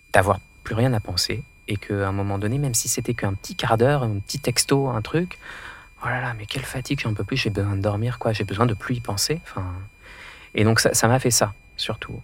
d'avoir plus rien à penser et qu'à un moment donné, même si c'était qu'un petit quart d'heure, un petit texto, un truc, oh là là, mais quelle fatigue, j'en peux plus, j'ai besoin de dormir, quoi, j'ai besoin de plus y penser. Enfin, et donc ça m'a fait ça, surtout.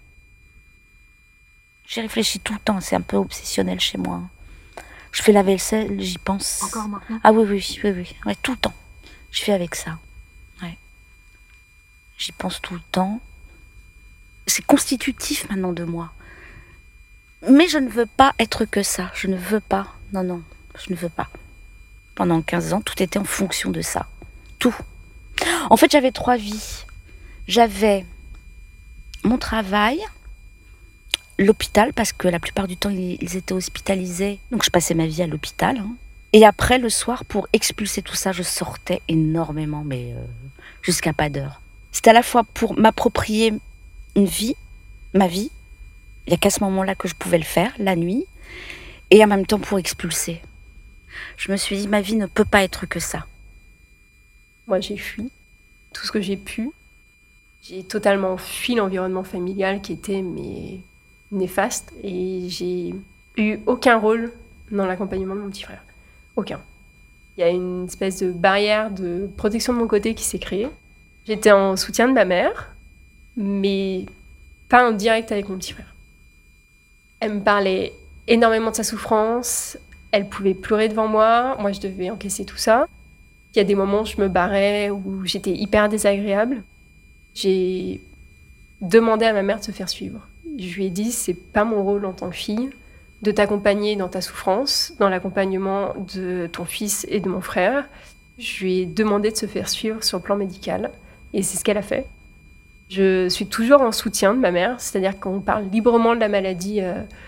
J'y réfléchis tout le temps, c'est un peu obsessionnel chez moi. Je fais la vaisselle, j'y pense. Encore maintenant? Ah oui. Ouais, tout le temps. Je fais avec ça. Ouais. J'y pense tout le temps. C'est constitutif maintenant de moi. Mais je ne veux pas être que ça. Je ne veux pas. Non, je ne veux pas. Pendant 15 ans, tout était en fonction de ça. Tout. En fait, j'avais 3 vies. J'avais mon travail, l'hôpital, parce que la plupart du temps, ils étaient hospitalisés. Donc, je passais ma vie à l'hôpital. Et après, le soir, pour expulser tout ça, je sortais énormément, mais jusqu'à pas d'heure. C'était à la fois pour m'approprier une vie, ma vie. Il n'y a qu'à ce moment-là que je pouvais le faire, la nuit. Et en même temps pour expulser. Je me suis dit, ma vie ne peut pas être que ça. Moi, j'ai fui tout ce que j'ai pu. J'ai totalement fui l'environnement familial qui était néfaste. Et j'ai eu aucun rôle dans l'accompagnement de mon petit frère. Aucun. Il y a une espèce de barrière de protection de mon côté qui s'est créée. J'étais en soutien de ma mère, mais pas en direct avec mon petit frère. Elle me parlait énormément de sa souffrance. Elle pouvait pleurer devant moi. Moi, je devais encaisser tout ça. Il y a des moments où je me barrais, où j'étais hyper désagréable. J'ai demandé à ma mère de se faire suivre. Je lui ai dit, c'est pas mon rôle en tant que fille de t'accompagner dans ta souffrance, dans l'accompagnement de ton fils et de mon frère. Je lui ai demandé de se faire suivre sur le plan médical. Et c'est ce qu'elle a fait. Je suis toujours en soutien de ma mère, c'est-à-dire qu'on parle librement de la maladie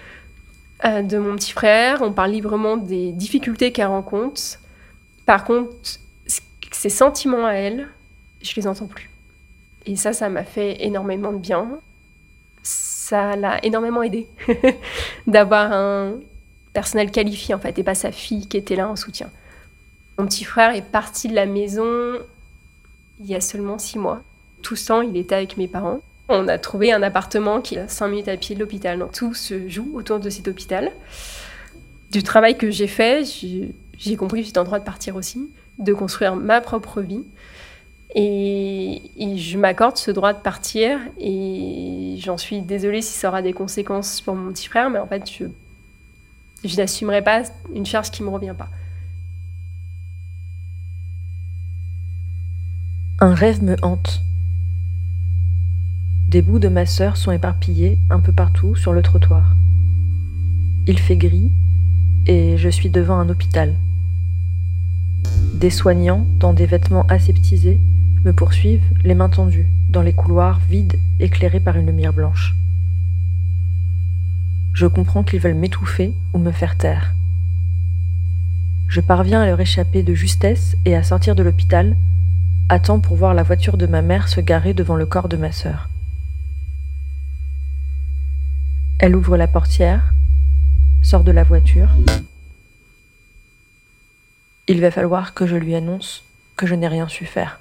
de mon petit frère, on parle librement des difficultés qu'elle rencontre. Par contre, ses sentiments à elle, je les entends plus. Et ça m'a fait énormément de bien. Ça l'a énormément aidé d'avoir un personnel qualifié, en fait, et pas sa fille qui était là en soutien. Mon petit frère est parti de la maison il y a seulement 6 mois. Tout ce temps, il était avec mes parents. On a trouvé un appartement qui est à 5 minutes à pied de l'hôpital. Donc tout se joue autour de cet hôpital. Du travail que j'ai fait, j'ai compris que j'étais en droit de partir aussi, de construire ma propre vie. Et je m'accorde ce droit de partir. Et j'en suis désolée si ça aura des conséquences pour mon petit frère, mais en fait, je n'assumerai pas une charge qui ne me revient pas. Un rêve me hante. Des bouts de ma sœur sont éparpillés un peu partout sur le trottoir. Il fait gris et je suis devant un hôpital. Des soignants, dans des vêtements aseptisés, me poursuivent, les mains tendues, dans les couloirs vides éclairés par une lumière blanche. Je comprends qu'ils veulent m'étouffer ou me faire taire. Je parviens à leur échapper de justesse et à sortir de l'hôpital, à temps pour voir la voiture de ma mère se garer devant le corps de ma sœur. Elle ouvre la portière, sort de la voiture. Il va falloir que je lui annonce que je n'ai rien su faire.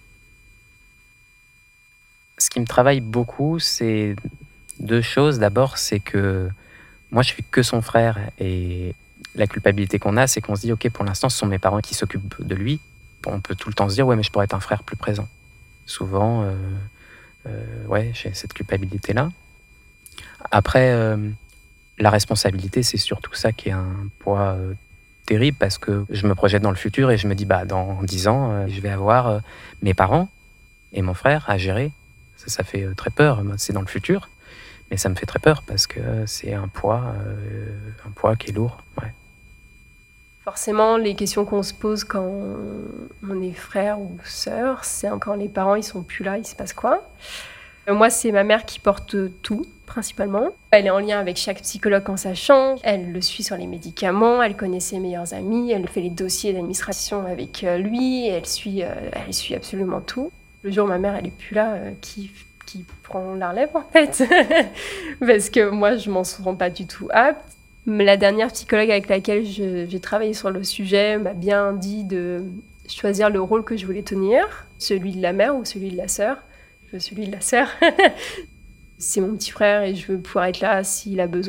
Ce qui me travaille beaucoup, c'est 2 choses. D'abord, c'est que moi, je suis que son frère. Et la culpabilité qu'on a, c'est qu'on se dit, OK, pour l'instant, ce sont mes parents qui s'occupent de lui. On peut tout le temps se dire, ouais, mais je pourrais être un frère plus présent. Souvent, ouais, j'ai cette culpabilité-là. Après, la responsabilité, c'est surtout ça qui est un poids terrible, parce que je me projette dans le futur et je me dis, dans 10 ans, je vais avoir mes parents et mon frère à gérer. Ça fait très peur. C'est dans le futur, mais ça me fait très peur parce que c'est un poids qui est lourd. Ouais. Forcément, les questions qu'on se pose quand on est frère ou sœur, c'est quand les parents ils sont plus là, il se passe quoi? Moi, c'est ma mère qui porte tout, principalement. Elle est en lien avec chaque psychologue quand ça change. Elle le suit sur les médicaments, elle connaît ses meilleurs amis, elle fait les dossiers d'administration avec lui, elle suit absolument tout. Le jour où ma mère elle est plus là, qui prend la relève en fait? Parce que moi, je m'en sens pas du tout apte. La dernière psychologue avec laquelle j'ai travaillé sur le sujet m'a bien dit de choisir le rôle que je voulais tenir, celui de la mère ou celui de la sœur. Je veux celui de la sœur. C'est mon petit frère et je veux pouvoir être là s'il a besoin.